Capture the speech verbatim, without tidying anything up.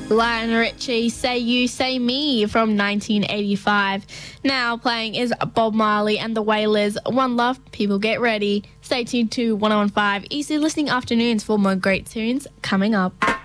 Lionel Richie, Say You, Say Me from nineteen eighty-five. Now playing is Bob Marley and the Wailers, One Love, People Get Ready. Stay tuned to one oh one point five Easy Listening Afternoons for more great tunes coming up.